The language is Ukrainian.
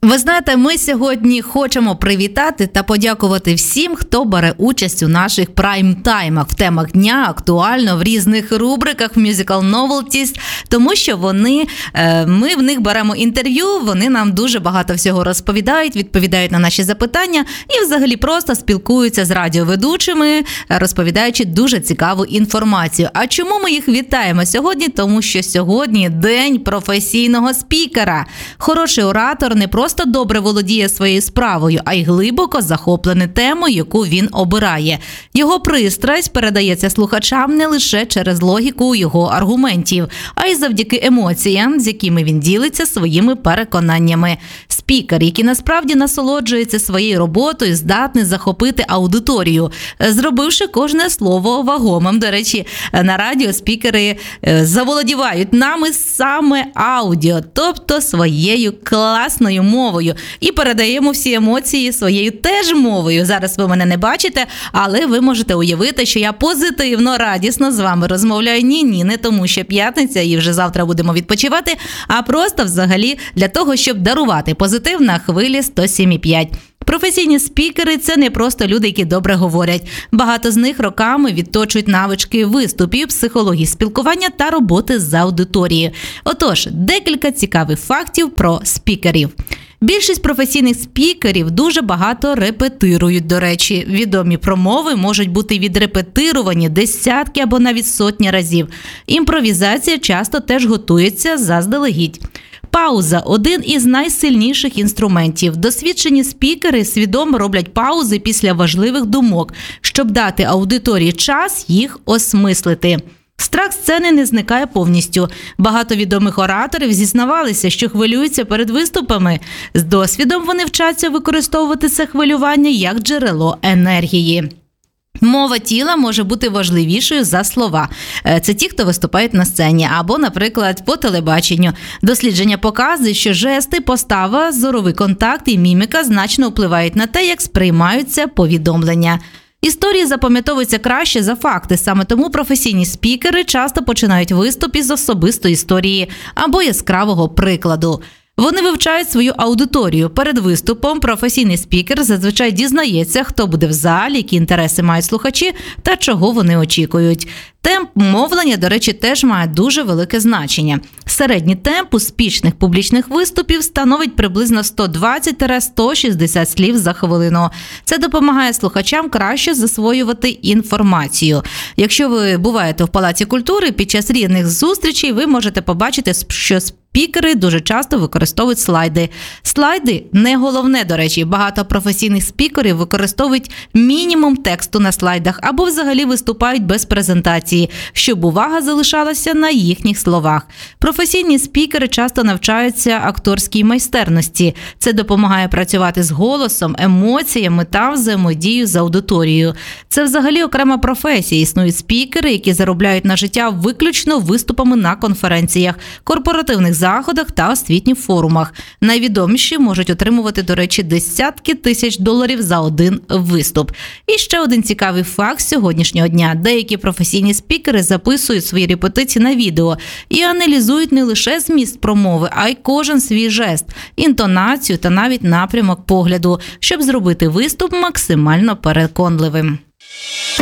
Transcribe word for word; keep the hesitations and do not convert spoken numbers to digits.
Ви знаєте, ми сьогодні хочемо привітати та подякувати всім, хто бере участь у наших прайм-таймах в темах дня, актуально, в різних рубриках, в Musical Novelties, тому що вони, ми в них беремо інтерв'ю, вони нам дуже багато всього розповідають, відповідають на наші запитання і взагалі просто спілкуються з радіоведучими, розповідаючи дуже цікаву інформацію. А чому ми їх вітаємо сьогодні? Тому що сьогодні день професійного спікера. Хороший оратор не просто просто добре володіє своєю справою, а й глибоко захоплений темою, яку він обирає. Його пристрасть передається слухачам не лише через логіку його аргументів, а й завдяки емоціям, з якими він ділиться своїми переконаннями. Спікер, який насправді насолоджується своєю роботою, здатний захопити аудиторію, зробивши кожне слово вагомим. До речі, на радіо спікери заволодівають нами саме аудіо, тобто своєю класною мовою. І передаємо всі емоції своєю теж мовою. Зараз ви мене не бачите, але ви можете уявити, що я позитивно, радісно з вами розмовляю. Ні-ні, не тому, що п'ятниця і вже завтра будемо відпочивати, а просто взагалі для того, щоб дарувати позитив на хвилі сто сім і п'ять. Професійні спікери – це не просто люди, які добре говорять. Багато з них роками відточують навички виступів, психології спілкування та роботи з аудиторією. Отож, декілька цікавих фактів про спікерів. Більшість професійних спікерів дуже багато репетирують, до речі. Відомі промови можуть бути відрепетировані десятки або навіть сотні разів. Імпровізація часто теж готується заздалегідь. Пауза – один із найсильніших інструментів. Досвідчені спікери свідомо роблять паузи після важливих думок, щоб дати аудиторії час їх осмислити. Страх сцени не зникає повністю. Багато відомих ораторів зізнавалися, що хвилюються перед виступами. З досвідом вони вчаться використовувати це хвилювання як джерело енергії. Мова тіла може бути важливішою за слова. Це ті, хто виступають на сцені або, наприклад, по телебаченню. Дослідження показують, що жести, постава, зоровий контакт і міміка значно впливають на те, як сприймаються повідомлення. Історії запам'ятовуються краще за факти, саме тому професійні спікери часто починають виступ із особистої історії або яскравого прикладу. Вони вивчають свою аудиторію. Перед виступом професійний спікер зазвичай дізнається, хто буде в залі, які інтереси мають слухачі та чого вони очікують. Темп мовлення, до речі, теж має дуже велике значення. Середній темп успішних публічних виступів становить приблизно сто двадцять - сто шістдесят слів за хвилину. Це допомагає слухачам краще засвоювати інформацію. Якщо ви буваєте в Палаці культури, під час різних зустрічей ви можете побачити, що спікери дуже часто використовують слайди. Слайди – не головне, до речі. Багато професійних спікерів використовують мінімум тексту на слайдах або взагалі виступають без презентації, щоб увага залишалася на їхніх словах. Професійні спікери часто навчаються акторській майстерності. Це допомагає працювати з голосом, емоціями та взаємодією з аудиторією. Це взагалі окрема професія. Існують спікери, які заробляють на життя виключно виступами на конференціях, корпоративних заходах та освітніх форумах. Найвідоміші можуть отримувати, до речі, десятки тисяч доларів за один виступ. І ще один цікавий факт сьогоднішнього дня. Деякі професійні спікери записують свої репетиції на відео і аналізують не лише зміст промови, а й кожен свій жест, інтонацію та навіть напрямок погляду, щоб зробити виступ максимально переконливим.